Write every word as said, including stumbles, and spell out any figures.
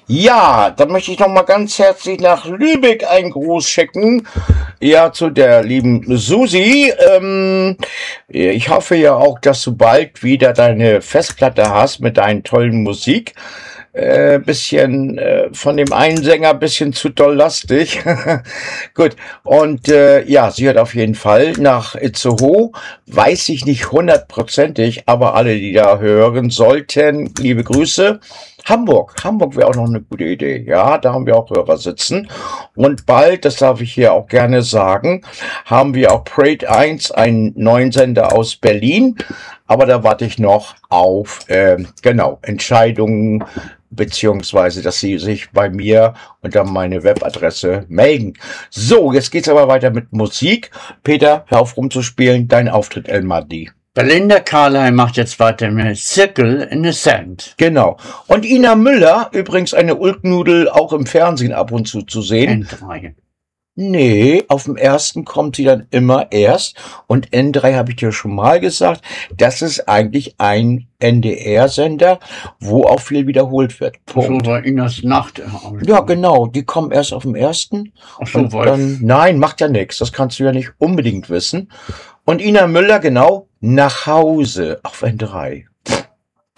Ja, dann möchte ich noch mal ganz herzlich nach Lübeck einen Gruß schicken. Ja, zu der lieben Susi. Ähm, ich hoffe ja auch, dass du bald wieder deine Festplatte hast mit deinen tollen Musik. Äh, bisschen äh, von dem einen Sänger bisschen zu doll lastig. Gut. Und äh, ja, sie hört auf jeden Fall nach Itzehoe. Weiß ich nicht hundertprozentig, aber alle, die da hören sollten, liebe Grüße. Hamburg. Hamburg wäre auch noch eine gute Idee. Ja, da haben wir auch Hörer sitzen. Und bald, das darf ich hier auch gerne sagen, haben wir auch Parade eins, einen neuen Sender aus Berlin. Aber da warte ich noch auf, äh, genau, Entscheidungen, beziehungsweise, dass sie sich bei mir unter meine Webadresse melden. So, jetzt geht's aber weiter mit Musik. Peter, hör auf rumzuspielen. Dein Auftritt, El Mahdi. Belinda Carlisle macht jetzt weiter mit Circle in the Sand. Genau. Und Ina Müller, übrigens eine Ulknudel, auch im Fernsehen ab und zu zu sehen. N drei. Nee, auf dem ersten kommt sie dann immer erst. Und N drei habe ich dir schon mal gesagt, das ist eigentlich ein N D R-Sender, wo auch viel wiederholt wird. Punkt. So war Inas Nacht. Ja, genau, die kommen erst auf dem ersten. Ach so, Und weil- dann, nein, macht ja nichts, das kannst du ja nicht unbedingt wissen. Und Ina Müller, genau, nach Hause auf N drei.